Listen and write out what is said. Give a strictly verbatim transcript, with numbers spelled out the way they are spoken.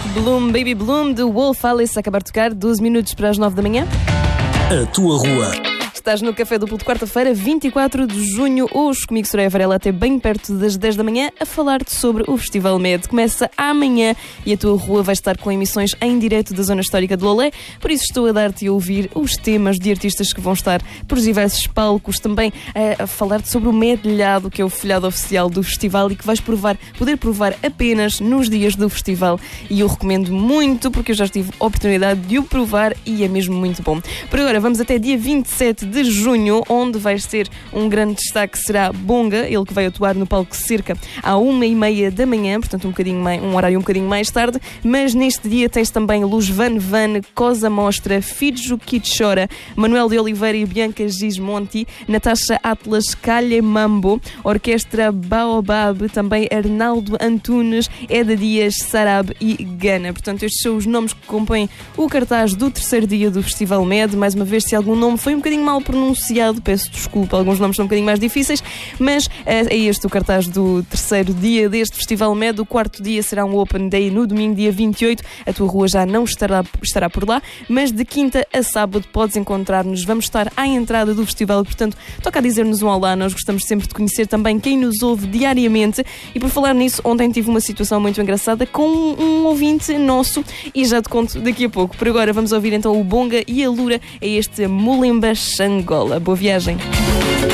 Bloom, Baby Bloom, do Wolf Alice, a acabar de tocar, doze minutos para as nove da manhã. A tua rua. Estás no Café Duplo de quarta-feira, vinte e quatro de junho, hoje comigo, Soraya Varela, até bem perto das dez da manhã, a falar-te sobre o Festival Med. Começa amanhã e a tua rua vai estar com emissões em direto da zona histórica de Lolé, por isso estou a dar-te a ouvir os temas de artistas que vão estar por diversos palcos, também a, a falar-te sobre o Medlhado, que é o folhado oficial do festival e que vais provar, poder provar apenas nos dias do festival. E eu recomendo muito, porque eu já tive a oportunidade de o provar e é mesmo muito bom. Por agora, vamos até dia vinte e sete de junho, onde vai ser um grande destaque, será Bonga, ele que vai atuar no palco cerca à uma e meia da manhã, portanto um, bocadinho mais, um horário um bocadinho mais tarde, mas neste dia tens também Luz Van Van, Cosa Mostra, Fidjo Kitchora, Manuel de Oliveira e Bianca Gismonti, Natasha Atlas, Calha Mambo, Orquestra Baobab, também Arnaldo Antunes, Eda Dias, Sarab e Gana. Portanto, estes são os nomes que compõem o cartaz do terceiro dia do Festival Med. Mais uma vez, se algum nome foi um bocadinho mal pronunciado, peço desculpa, alguns nomes são um bocadinho mais difíceis, mas é este o cartaz do terceiro dia deste Festival Med. O quarto dia será um Open Day no domingo, dia vinte e oito. A tua rua já não estará, estará por lá, mas de quinta a sábado podes encontrar-nos. Vamos estar à entrada do festival, portanto, toca a dizer-nos um olá. Nós gostamos sempre de conhecer também quem nos ouve diariamente. E por falar nisso, ontem tive uma situação muito engraçada com um ouvinte nosso e já te conto daqui a pouco. Por agora vamos ouvir então o Bonga e a Lura, é este Mulimba Xangola. Boa viagem.